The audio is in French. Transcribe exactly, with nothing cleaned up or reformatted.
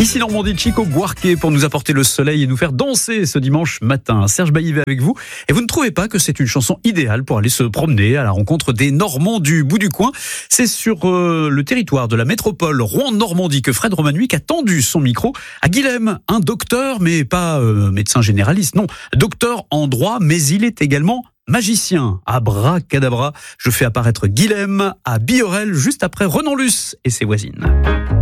Ici Normandie, Chico Buarque pour nous apporter le soleil et nous faire danser ce dimanche matin. Serge Baillivet avec vous. Et vous ne trouvez pas que c'est une chanson idéale pour aller se promener à la rencontre des Normands du bout du coin? C'est sur euh, le territoire de la métropole Rouen-Normandie que Fred Romanuik a tendu son micro à Guilhem, un docteur, mais pas euh, médecin généraliste, non, docteur en droit, mais il est également magicien. Abracadabra, je fais apparaître Guilhem à Biorel juste après Renan Luce et ses voisines.